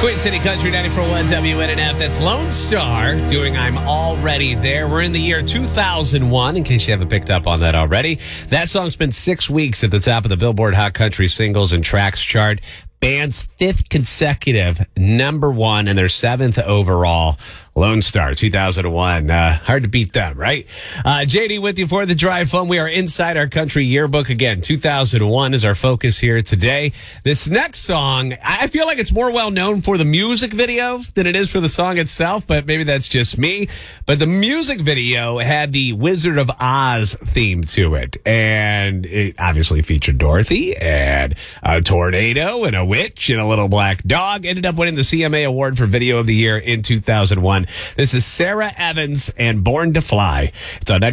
Queen City Country 94.1 WNNF. That's Lone Star doing I'm Already There. We're in the year 2001, in case you haven't picked up on that already. That song's been 6 weeks at the top of the Billboard Hot Country Singles and Tracks chart. Band's fifth consecutive #1 and their seventh overall. Lone Star 2001. Hard to beat them, right? JD with you for the drive home. We are inside our country yearbook again. 2001 is our focus here today. This next song, I feel like it's more well known for the music video than it is for the song itself, but maybe that's just me. But the music video had the Wizard of Oz theme to it, and it obviously featured Dorothy and a tornado and a witch and a little black dog. Ended up winning the CMA Award for Video of the Year in 2001. This is Sarah Evans and Born to Fly. It's on 90.